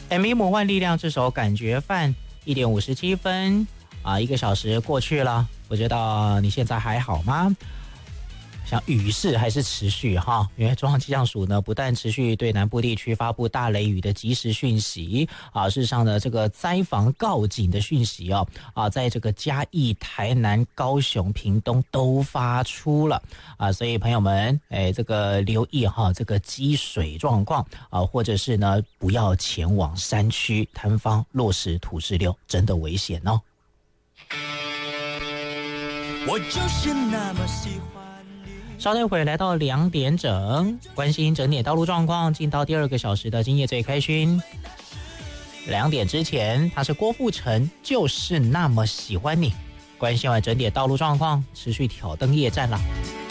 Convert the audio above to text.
MV 魔幻力量这首感觉饭1点57分1个小时过去了，不知道你现在还好吗？像雨势还是持续哈，因为中央气象署呢不但持续对南部地区发布大雷雨的即时讯息事实上呢这个灾防告警的讯息在这个嘉义、台南、高雄、屏东都发出了所以朋友们这个留意这个积水状况或者是呢不要前往山区坍方、落石、土石流，真的危险哦。我就是那么喜欢。稍待会来到2点整，关心整点道路状况，进到第2个小时的今夜最开勋。2点之前，他是郭富城，就是那么喜欢你。关心完整点道路状况，持续挑灯夜战啦。